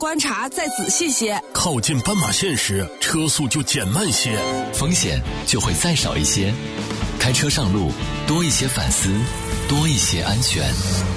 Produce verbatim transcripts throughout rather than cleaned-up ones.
观察再仔细些， 靠近斑马线时车速就减慢些， 风险就会再少一些。开车上路多一些反思，多一些安全。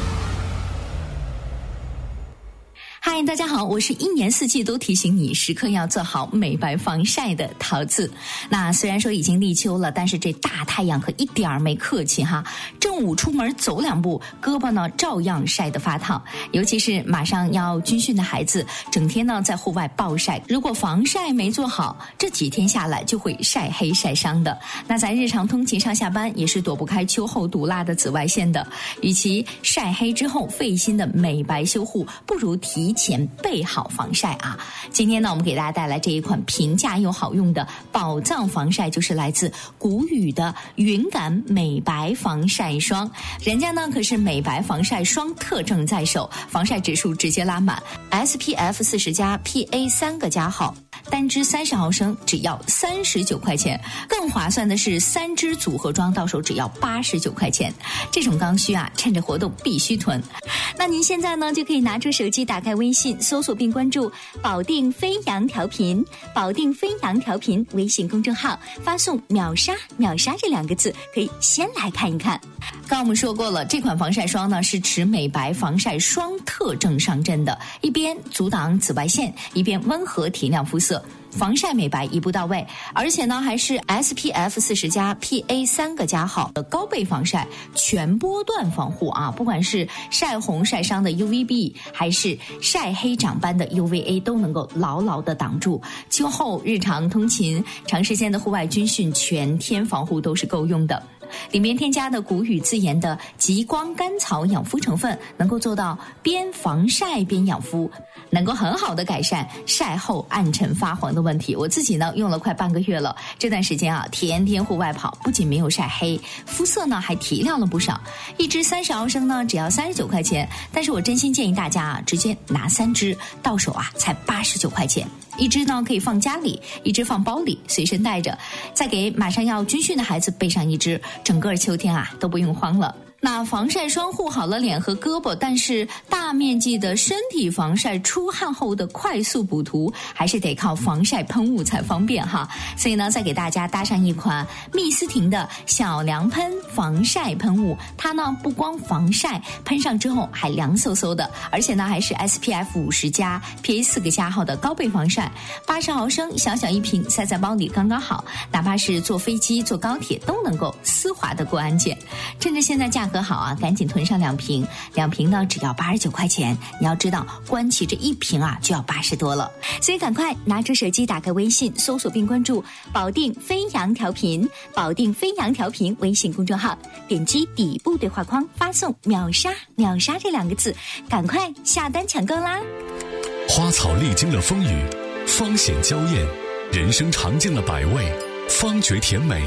嗨，大家好，我是一年四季都提醒你时刻要做好美白防晒的桃子。那虽然说已经立秋了，但是这大太阳可一点儿没客气哈。正午出门走两步，胳膊呢照样晒得发烫。尤其是马上要军训的孩子，整天呢在户外暴晒，如果防晒没做好，这几天下来就会晒黑晒伤的。那咱日常通勤上下班也是躲不开秋后毒辣的紫外线的。与其晒黑之后费心的美白修护，不如提前备好防晒啊！今天呢，我们给大家带来这一款平价又好用的宝藏防晒，就是来自谷雨的云感美白防晒霜。人家呢可是美白防晒霜特证在手，防晒指数直接拉满 ，S P F 四十加 P A 三个加号，单支三十毫升只要三十九块钱，更划算的是三支组合装到手只要八十九块钱。这种刚需啊，趁着活动必须囤。那您现在呢就可以拿出手机，打开微信搜索并关注保定飞扬调频，保定飞扬调频微信公众号，发送秒杀秒杀这两个字，可以先来看一看。刚我们说过了，这款防晒霜呢是持美白防晒霜特证上阵的，一边阻挡紫外线，一边温和提亮肤色，防晒美白一步到位，而且呢还是 S P F 四十加 P A 三个加号的高倍防晒，全波段防护啊！不管是晒红晒伤的 U V B， 还是晒黑长斑的 U V A， 都能够牢牢的挡住。秋后日常通勤、长时间的户外军训，全天防护都是够用的。里面添加的谷雨自研的极光甘草养肤成分，能够做到边防晒边养肤，能够很好的改善晒后暗沉发黄的问题。我自己呢用了快半个月了，这段时间啊天天户外跑，不仅没有晒黑，肤色呢还提亮了不少。一支三十毫升呢只要三十九块钱，但是我真心建议大家啊直接拿三支，到手啊才八十九块钱。一支呢可以放家里，一支放包里随身带着，再给马上要军训的孩子备上一支，整个秋天啊都不用慌了。那防晒霜护好了脸和胳膊，但是大面积的身体防晒出汗后的快速补涂，还是得靠防晒喷雾才方便哈。所以呢，再给大家搭上一款蜜斯婷的小凉喷防晒喷雾，它呢不光防晒，喷上之后还凉飕飕的，而且呢还是 S P F 五十加 P A 四个加号的高倍防晒，八十毫升小小一瓶，塞在包里刚刚好，哪怕是坐飞机坐高铁都能够丝滑的过安检。趁着现在价格好啊，赶紧囤上两瓶，两瓶呢只要八十九块钱。你要知道，关起这一瓶啊就要八十多了，所以赶快拿出手机，打开微信，搜索并关注保定飞扬调频，保定飞扬调频微信公众号，点击底部对话框，发送秒杀秒杀这两个字，赶快下单抢购啦！ 花草历经了风雨，方显娇艳；人生尝尽了百味，方觉甜美。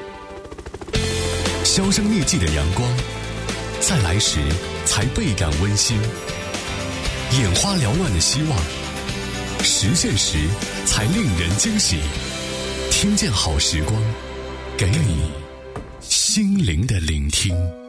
销声匿迹的阳光，在来时才倍感温馨；眼花缭乱的希望，实现时才令人惊喜。听见好时光，给你心灵的聆听。